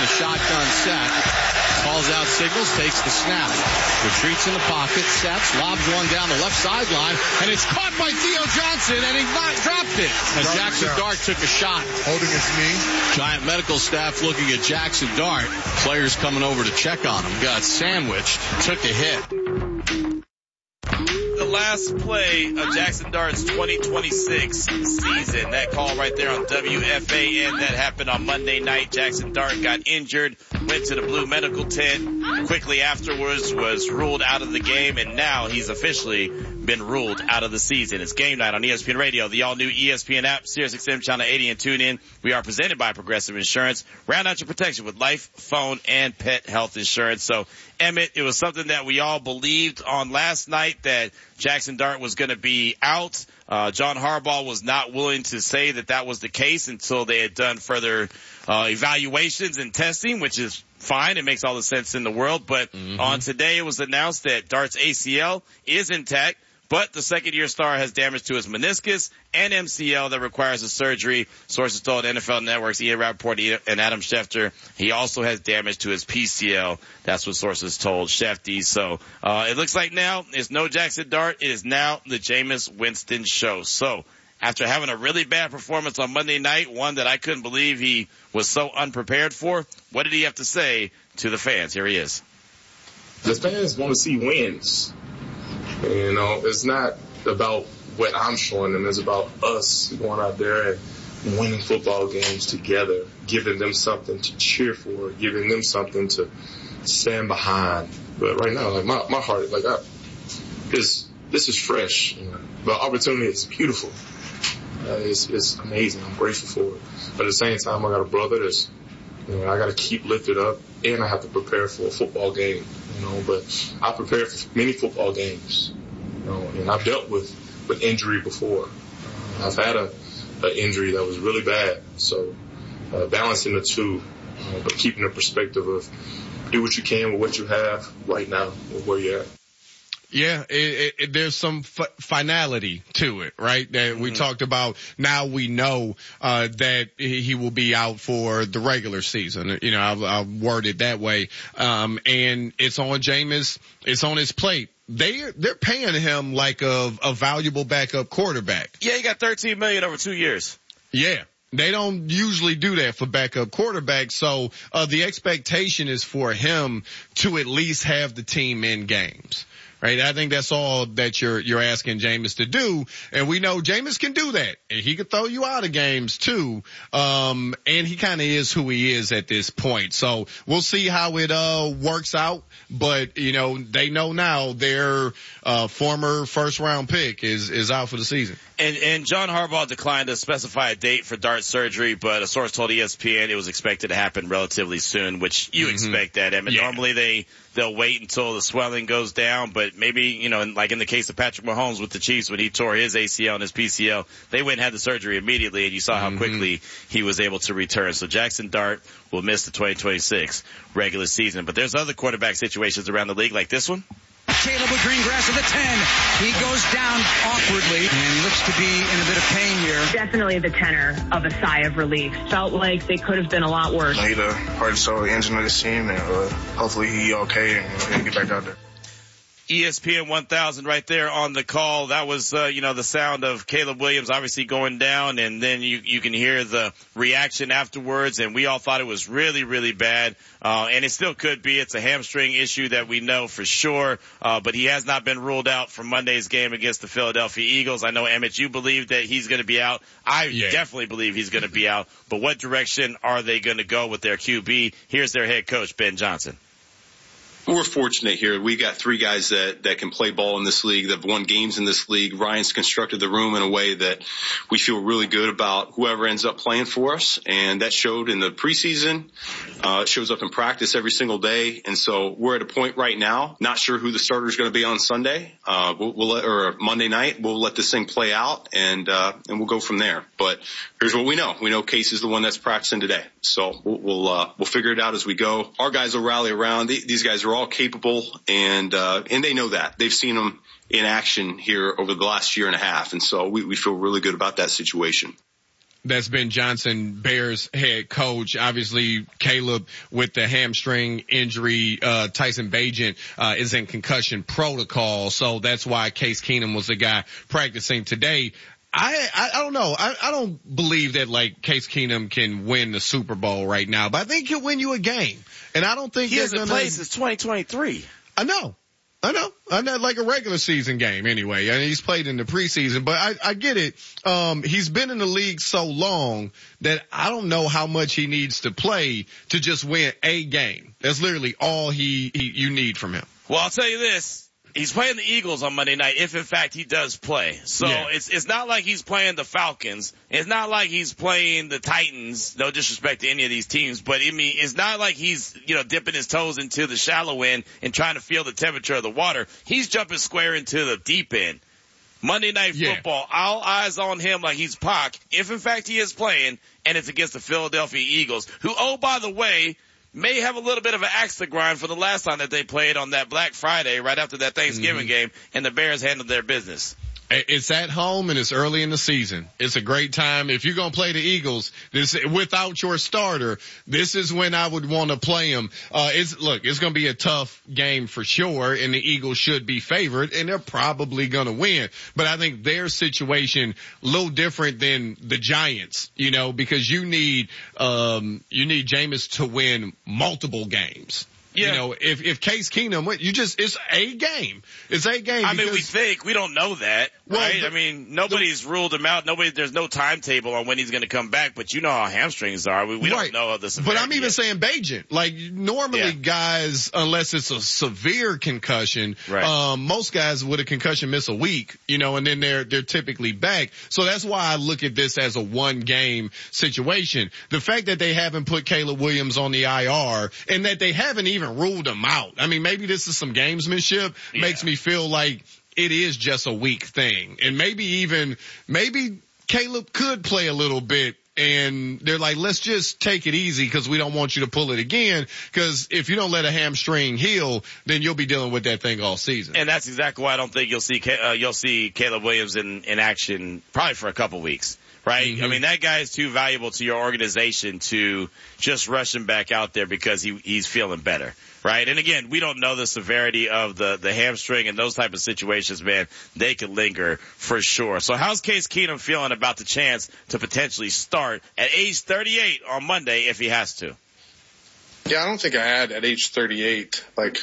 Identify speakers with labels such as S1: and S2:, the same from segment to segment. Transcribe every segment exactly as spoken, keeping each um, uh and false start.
S1: shotgun set. Calls out signals, takes the snap. Retreats in the pocket, steps, lobs one down the left sideline, and it's caught by Theo Johnson, and he not dropped it. As Jackson Dart took a shot.
S2: Holding his knee.
S1: Giant medical staff looking at Jackson Dart. Players coming over to check on him. Got sandwiched, took a hit.
S3: The last play of Jackson Dart's twenty twenty-six season. That call right there on W F A N. That happened on Monday night. Jackson Dart got injured, went to the Blue Medical Tent. Quickly afterwards was ruled out of the game, and now he's officially been ruled out of the season. It's game night on E S P N Radio, the all-new E S P N app, Sirius X M Channel eighty, and tune in. We are presented by Progressive Insurance. Round out your protection with life, phone, and pet health insurance. So, Emmett, it was something that we all believed on last night that Jackson Dart was going to be out. Uh, John Harbaugh was not willing to say that that was the case until they had done further uh, evaluations and testing, which is fine. It makes all the sense in the world. But mm-hmm. on today, it was announced that Dart's A C L is intact, but the second-year star has damage to his meniscus and M C L that requires a surgery. Sources told N F L Network's Ian Rappaport and Adam Schefter. He also has damage to his P C L. That's what sources told Shefty. So uh it looks like now it's no Jackson Dart. It is now the Jameis Winston show. So after having a really bad performance on Monday night, one that I couldn't believe he was so unprepared for, what did he have to say to the fans? Here he is.
S4: The fans want to see wins. You know, it's not about what I'm showing them. It's about us going out there and winning football games together, giving them something to cheer for, giving them something to stand behind. But right now, like my my heart, like I, this this is fresh. You know, the opportunity is beautiful. Uh, it's it's amazing. I'm grateful for it. But at the same time, I got a brother that's, you know, I got to keep lifted up, and I have to prepare for a football game. You know, but I prepared for many football games, you know, and I've dealt with, with injury before. Uh, I've had a, a injury that was really bad. So, uh, balancing the two, uh, but keeping the perspective of do what you can with what you have right now with where you're at.
S5: Yeah, it, it, it, there's some f- finality to it, right? That we mm-hmm. talked about. Now we know uh that he will be out for the regular season. You know, I'll, I'll word it that way. Um, and it's on Jameis. It's on his plate. They they're paying him like a, a valuable backup quarterback.
S3: Yeah, he got thirteen million over two years.
S5: Yeah. They don't usually do that for backup quarterbacks, so uh the expectation is for him to at least have the team in games. Right, I think that's all that you're you're asking Jameis to do, and we know Jameis can do that. He can throw you out of games too, um, and he kind of is who he is at this point. So we'll see how it uh works out. But you know, they know now their uh former first round pick is is out for the season.
S3: And, and John Harbaugh declined to specify a date for Dart surgery, but a source told E S P N it was expected to happen relatively soon, which you mm-hmm. expect that. I mean, yeah. normally they, they'll wait until the swelling goes down, but maybe, you know, like in the case of Patrick Mahomes with the Chiefs when he tore his A C L and his P C L, they went and had the surgery immediately, and you saw how mm-hmm. quickly he was able to return. So Jackson Dart will miss the twenty twenty-six regular season. But there's other quarterback situations around the league like this one.
S6: Caleb with Greengrass at the ten. He goes down awkwardly and looks to be in a bit of pain here.
S7: Definitely the tenor of a sigh of relief. Felt like they could have been a lot worse.
S8: He's the heart and soul engine of this team, and uh, hopefully he okay and he'll get back out there.
S3: E S P N one thousand right there on the call. That was, uh, you know, the sound of Caleb Williams obviously going down, and then you, you can hear the reaction afterwards, and we all thought it was really, really bad. Uh, and it still could be. It's a hamstring issue that we know for sure. Uh, but he has not been ruled out for Monday's game against the Philadelphia Eagles. I know, Emmett, you believe that he's going to be out. I yeah. definitely believe he's going to be out. But what direction are they going to go with their Q B? Here's their head coach, Ben Johnson.
S9: We're fortunate here. We got three guys that, that can play ball in this league, that have won games in this league. Ryan's constructed the room in a way that we feel really good about whoever ends up playing for us. And that showed in the preseason. Uh, it shows up in practice every single day. And so we're at a point right now, not sure who the starter is going to be on Sunday, uh, we'll, we'll let, or Monday night. We'll let this thing play out and, uh, and we'll go from there. But here's what we know. We know Case is the one that's practicing today. So we'll, we'll, uh, we'll figure it out as we go. Our guys will rally around. These guys are all capable, and uh and they know that. They've seen them in action here over the last year and a half, and so we, we feel really good about that situation.
S5: that's been Johnson Bears head coach. Obviously, Caleb with the hamstring injury, uh, Tyson Bagent, uh, is in concussion protocol. So that's why Case Keenum was the guy practicing today. I, I, I don't know. I, I don't believe that like Case Keenum can win the Super Bowl right now, but I think he'll win you a game. And I don't think
S3: he hasn't
S5: gonna,
S3: played since twenty twenty-three.
S5: I know. I know. I know, like a regular season game anyway. I mean, he's played in the preseason, but I, I get it. Um, he's been in the league so long that I don't know how much he needs to play to just win a game. That's literally all he, he you need from him.
S3: Well, I'll tell you this. He's playing the Eagles on Monday night, if in fact he does play. So yeah. it's it's not like he's playing the Falcons. It's not like he's playing the Titans. No disrespect to any of these teams, but I mean, it's not like he's, you know, dipping his toes into the shallow end and trying to feel the temperature of the water. He's jumping square into the deep end. Monday Night Football, yeah. All eyes on him like he's Pac, if in fact he is playing, and it's against the Philadelphia Eagles, who, oh, by the way, may have a little bit of an axe to grind for the last time that they played on that Black Friday right after that Thanksgiving mm-hmm. game, and the Bears handled their business.
S5: It's at home and it's early in the season. It's a great time. If you're going to play the Eagles, this, without your starter, this is when I would want to play them. Uh, it's, look, it's going to be a tough game for sure, and the Eagles should be favored, and they're probably going to win. But I think their situation a little different than the Giants, you know, because you need, um, you need Jameis to win multiple games. Yeah. You know, if, if Case Keenum, you just, it's a game. It's a game.
S3: I mean, we think, we don't know that, well, right? The, I mean, nobody's the, ruled him out. Nobody, there's no timetable on when he's going to come back, but you know how hamstrings are. We, we right. don't know the severity.
S5: But I'm even yet. saying Bagent. Like, normally yeah. guys, unless it's a severe concussion, right. um, most guys with a concussion miss a week, you know, and then they're, they're typically back. So that's why I look at this as a one game situation. The fact that they haven't put Caleb Williams on the I R and that they haven't even even ruled them out. I mean, maybe this is some gamesmanship, yeah. makes me feel like it is just a weak thing. And maybe even, maybe Caleb could play a little bit and they're like, let's just take it easy because we don't want you to pull it again, because if you don't let a hamstring heal, then you'll be dealing with that thing all season.
S3: And that's exactly why I don't think you'll see, uh, you'll see Caleb Williams in, in action probably for a couple weeks. Right? Mm-hmm. I mean, that guy is too valuable to your organization to just rush him back out there because he, he's feeling better. Right? And again, we don't know the severity of the, the hamstring and those type of situations, man. They could linger for sure. So how's Case Keenum feeling about the chance to potentially start at age thirty-eight on Monday if he has to?
S8: Yeah, I don't think I had at age thirty-eight. Like,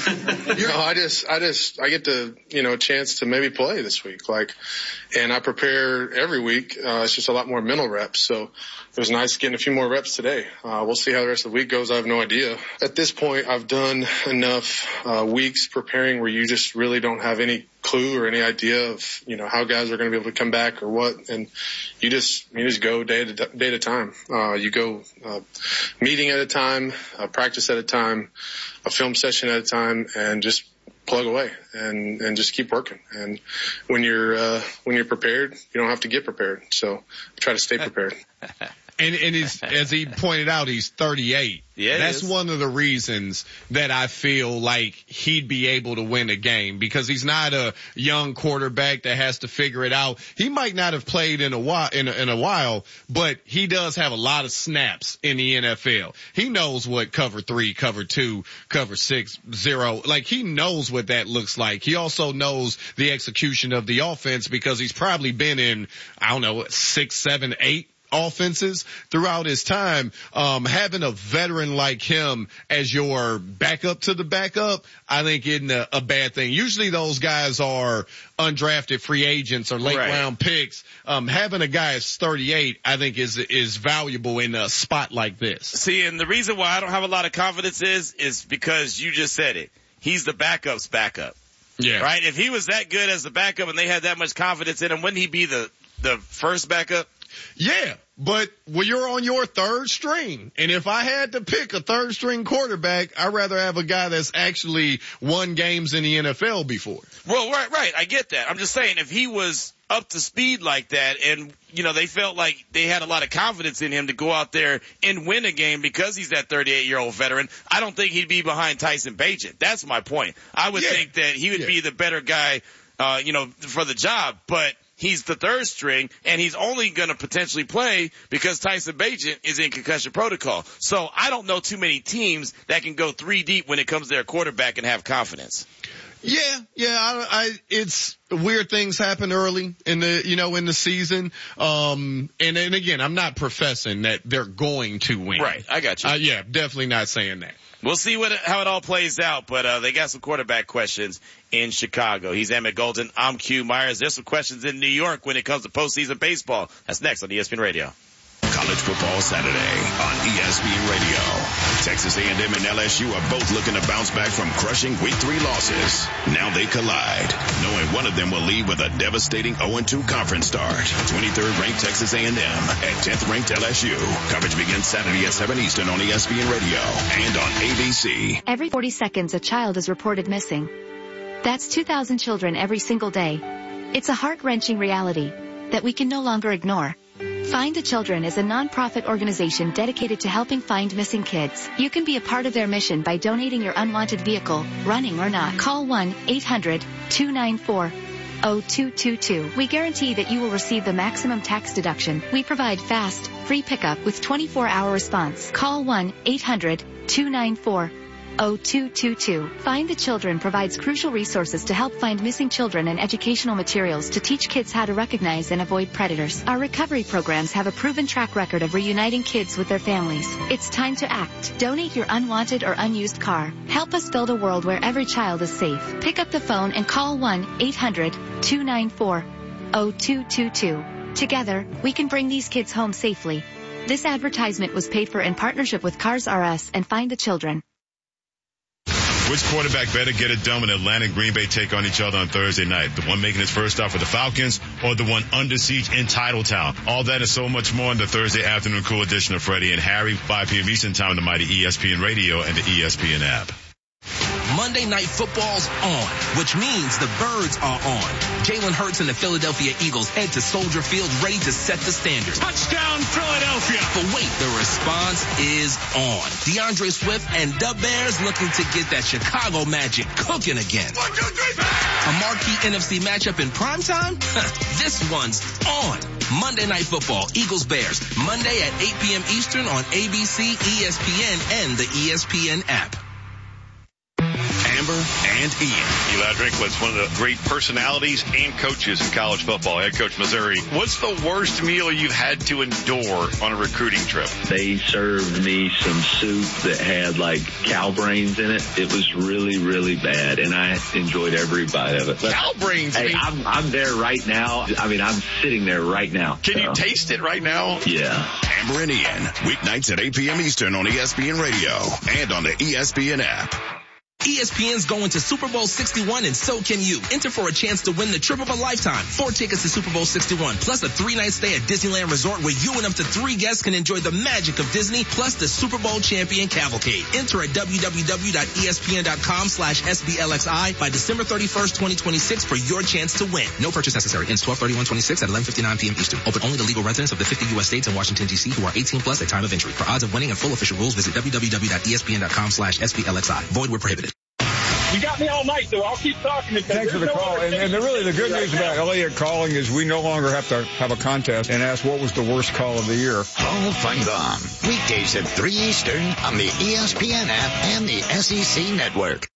S8: you know, I just, I just, I get to, you know, a chance to maybe play this week. Like, and I prepare every week. Uh, it's just a lot more mental reps. So it was nice getting a few more reps today. Uh, we'll see how the rest of the week goes. I have no idea. At this point, I've done enough, uh, weeks preparing where you just really don't have any clue or any idea of, you know, how guys are going to be able to come back or what. And you just, you just go day to day at a time. Uh, you go, uh, meeting at a time, a practice at a time, a film session at a time, and just plug away and, and just keep working. And when you're, uh, when you're prepared, you don't have to get prepared. So try to stay prepared.
S5: And, and he's, as he pointed out, he's thirty-eight.
S3: Yeah,
S5: that's one of the reasons that I feel like he'd be able to win a game, because he's not a young quarterback that has to figure it out. He might not have played in a while, in a, in a while, but he does have a lot of snaps in the N F L. He knows what cover three, cover two, cover six, zero, like he knows what that looks like. He also knows the execution of the offense because he's probably been in, I don't know, six, seven, eight offenses throughout his time. Um, having a veteran like him as your backup to the backup, I think isn't a, a bad thing. Usually those guys are undrafted free agents or late right. round picks. Um, having a guy that's thirty-eight, I think is, is valuable in a spot like this.
S3: See, and the reason why I don't have a lot of confidence is, is because you just said it. He's the backup's backup.
S5: Yeah.
S3: Right? If he was that good as the backup and they had that much confidence in him, wouldn't he be the, the first backup?
S5: Yeah, but when you're on your third string, and if I had to pick a third string quarterback, I'd rather have a guy that's actually won games in the N F L before.
S3: Well, right, right. I get that. I'm just saying if he was up to speed like that and, you know, they felt like they had a lot of confidence in him to go out there and win a game because he's that thirty-eight-year-old veteran, I don't think he'd be behind Tyson Bagent. That's my point. I would yeah. think that he would yeah. be the better guy, uh, you know, for the job, but he's the third string, and he's only going to potentially play because Tyson Bagent is in concussion protocol. So I don't know too many teams that can go three deep when it comes to their quarterback and have confidence.
S5: Yeah, yeah, I, I, it's weird things happen early in the, you know, in the season. Um, and and again, I'm not professing that they're going to win.
S3: Right. I got you.
S5: Uh, yeah, definitely not saying that.
S3: We'll see what, how it all plays out, but, uh, they got some quarterback questions in Chicago. He's Emmett Golden. I'm Q Myers. There's some questions in New York when it comes to postseason baseball. That's next on E S P N Radio.
S2: College Football Saturday on E S P N Radio. Texas A and M and L S U are both looking to bounce back from crushing week three losses. Now they collide, knowing one of them will leave with a devastating oh and two conference start. twenty-third ranked Texas A and M at tenth ranked L S U. Coverage begins Saturday at seven Eastern on E S P N Radio and on A B C.
S10: Every forty seconds a child is reported missing. That's two thousand children every single day. It's a heart-wrenching reality that we can no longer ignore. Find the Children is a non-profit organization dedicated to helping find missing kids. You can be a part of their mission by donating your unwanted vehicle, running or not. Call one eight hundred two nine four oh two two two. We guarantee that you will receive the maximum tax deduction. We provide fast, free pickup with twenty-four hour response. Call one eight hundred two nine four oh two two two. Find the Children provides crucial resources to help find missing children and educational materials to teach kids how to recognize and avoid predators. Our recovery programs have a proven track record of reuniting kids with their families. It's time to act. Donate your unwanted or unused car. Help us build a world where every child is safe. Pick up the phone and call one eight hundred two nine four oh two two two. Together, we can bring these kids home safely. This advertisement was paid for in partnership with Cars R Us and Find the Children.
S11: Which quarterback better get it done when Atlanta and Green Bay take on each other on Thursday night? The one making his first start for the Falcons or the one under siege in Titletown? All that and so much more in the Thursday afternoon cool edition of Freddie and Harry, five p.m. Eastern Time on the mighty E S P N Radio and the E S P N app.
S12: Monday Night Football's on, which means the Birds are on. Jalen Hurts and the Philadelphia Eagles head to Soldier Field ready to set the standard.
S13: Touchdown, Philadelphia!
S12: But wait, the response is on. DeAndre Swift and the Bears looking to get that Chicago magic cooking again.
S13: One, two, three, bang!
S12: A marquee N F C matchup in primetime? This one's on. Monday Night Football, Eagles-Bears, Monday at eight p.m. Eastern on A B C, E S P N, and the E S P N app.
S2: Amber and Ian.
S14: Eli Drinkwitz, one of the great personalities and coaches in college football. Head coach Missouri. What's the worst meal you've had to endure on a recruiting trip?
S15: They served me some soup that had like cow brains in it. It was really, really bad, and I enjoyed every bite of it. But,
S5: cow brains?
S15: Hey, I'm, I'm there right now. I mean, I'm sitting there right now.
S14: Can
S15: so.
S14: you taste it right now?
S15: Yeah.
S2: Amber and Ian, weeknights at eight p.m. Eastern on E S P N Radio and on the E S P N app.
S12: E S P N's going to Super Bowl sixty-one, and so can you. Enter for a chance to win the trip of a lifetime. Four tickets to Super Bowl sixty-one, plus a three-night stay at Disneyland Resort where you and up to three guests can enjoy the magic of Disney, plus the Super Bowl champion cavalcade. Enter at www.espn.com slash SBLXI by December thirty-first, twenty twenty-six for your chance to win. No purchase necessary. Ends twelve thirty-one twenty-six at eleven fifty-nine p.m. Eastern. Open only to legal residents of the fifty U S states and Washington, D C who are eighteen plus at time of entry. For odds of winning and full official rules, visit www.espn.com slash SBLXI. Void where prohibited.
S16: You got me all night, though. I'll keep talking.
S17: Thanks for the no call. And, and the, really, the good news about Elliott calling is we no longer have to have a contest and ask what was the worst call of the year.
S18: Hall Fun Weekdays at three Eastern on the E S P N app and the S E C Network.